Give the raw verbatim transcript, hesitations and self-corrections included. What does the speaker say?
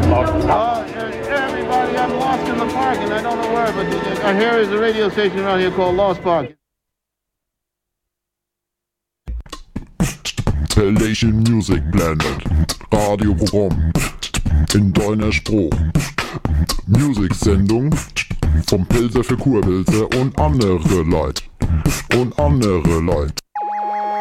Oh, everybody, I'm lost in the park and I don't know where, but I hear there's a radio station around here called Lost Park. Pelation Music Planet, Radioprogramm in deiner Spruch. Musiksendung vom Pilzer für Kurpilze und andere Leute. Und andere Leute.